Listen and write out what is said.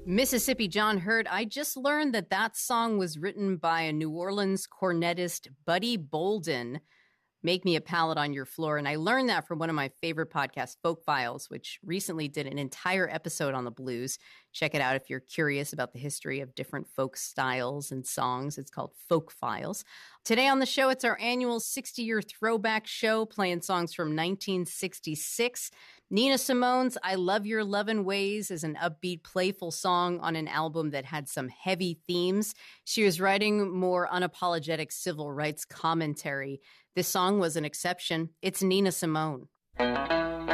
Mississippi John Hurt, I just learned that that song was written by a New Orleans cornetist, Buddy Bolden. Make Me a Pallet on Your Floor. And I learned that from one of my favorite podcasts, Folk Files, which recently did an entire episode on the blues. Check it out if you're curious about the history of different folk styles and songs. It's called Folk Files. Today on the show, it's our annual 60-year throwback show, playing songs from 1966. Nina Simone's I Love Your Lovin' Ways is an upbeat, playful song on an album that had some heavy themes. She was writing more unapologetic civil rights commentary. This song was an exception. It's Nina Simone.